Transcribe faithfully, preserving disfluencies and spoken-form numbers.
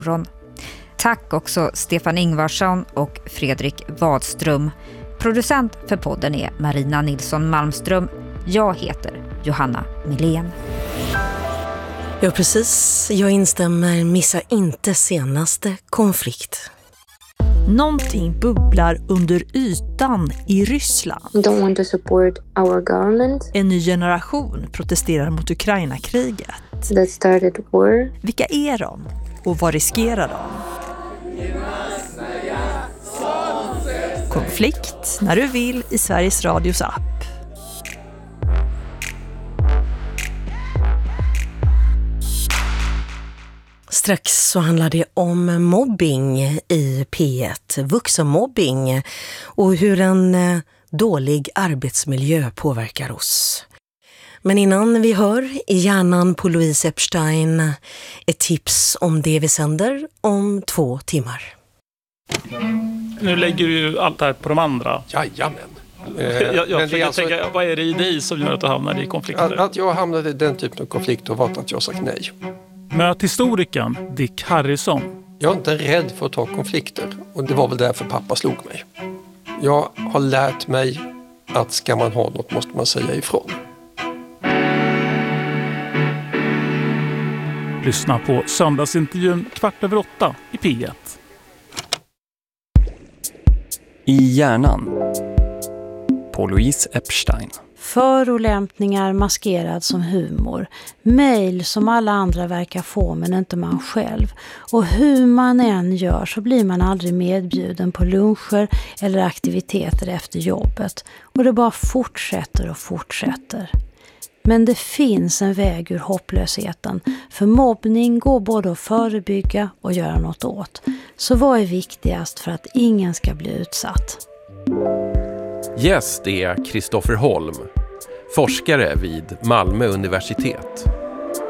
imorgon. Tack också Stefan Ingvarsson och Fredrik Wadström. Producent för podden är Marina Nilsson Malmström. Jag heter Johanna Milén. Ja, precis. Jag instämmer. Missa inte senaste konflikt. Någonting bubblar under ytan i Ryssland. We don't want to support our government. En ny generation protesterar mot Ukraina-kriget. That started war. Vilka är de? Och vad riskerar de? Konflikt när du vill i Sveriges Radios app. Strax så handlar det om mobbing i P ett, vuxenmobbing och hur en dålig arbetsmiljö påverkar oss. Men innan vi hör i hjärnan på Louise Epstein ett tips om det vi sänder om två timmar. Nu lägger du ju allt det här på de andra. Jajamän. jag jag Men försöker alltså, tänka, vad är det i dig som gör att du hamnar i konflikter? Att, att jag hamnade i den typen av konflikter var att jag sagt nej. Möt historikern Dick Harrison. Jag är inte rädd för att ta konflikter och det var väl därför pappa slog mig. Jag har lärt mig att ska man ha något måste man säga ifrån. Lyssna på söndagsintervjun kvart över åtta i P ett. I hjärnan på Louise Epstein. Förolämpningar maskerad som humor. Mail som alla andra verkar få men inte man själv. Och hur man än gör så blir man aldrig medbjuden på luncher eller aktiviteter efter jobbet. Och det bara fortsätter och fortsätter. Men det finns en väg ur hopplösheten. För mobbning går både att förebygga och göra något åt. Så vad är viktigast för att ingen ska bli utsatt? Gäst är Kristoffer Holm, forskare vid Malmö universitet.